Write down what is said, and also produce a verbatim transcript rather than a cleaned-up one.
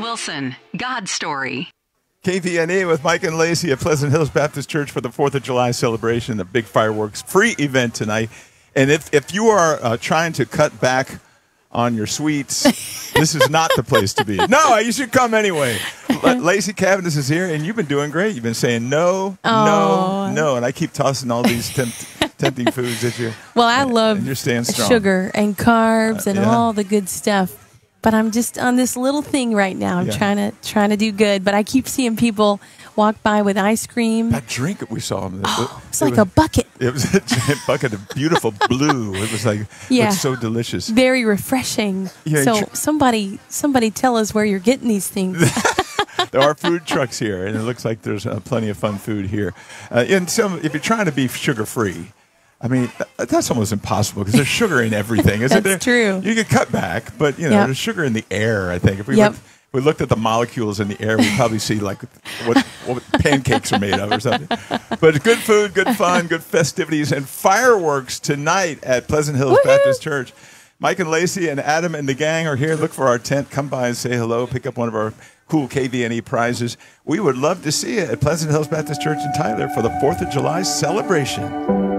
Wilson, God's Story. K V N E with Mike and Lacey at Pleasant Hills Baptist Church for the fourth of July celebration, the big fireworks free event tonight. And if, if you are uh, trying to cut back on your sweets, this is not the place to be. No, you should come anyway. L- Lacey Cavendish is here, and you've been doing great. You've been saying no, Oh. no, no. And I keep tossing all these tempt- tempting foods at you. Well, I and, love and you're staying strong. sugar and carbs Uh, and yeah. all the good stuff. But I'm just on this little thing right now. I'm Yeah. trying to trying to do good. But I keep seeing people walk by with ice cream. That drink that we saw. Oh, it's it like was, a bucket. It was a giant bucket of beautiful blue. It was like, Yeah. looked so delicious. Very refreshing. Yeah, so tr- somebody somebody tell us where you're getting these things. There are food trucks here, and it looks like there's uh, plenty of fun food here. Uh, and some, if you're trying to be sugar-free, I mean, th- that's almost impossible because there's sugar in everything, isn't there? That's true. You can cut back, but, you know, Yep. there's sugar in the air, I think. If we, Yep. looked, if we looked at the molecules in the air, we'd probably see, like, what, what pancakes are made of or something. But good food, good fun, good festivities, and fireworks tonight at Pleasant Hills Woohoo! Baptist Church. Mike and Lacey and Adam and the gang are here. Look for our tent. Come by and say hello. Pick up one of our cool K V N E prizes. We would love to see you at Pleasant Hills Baptist Church in Tyler for the fourth of July celebration.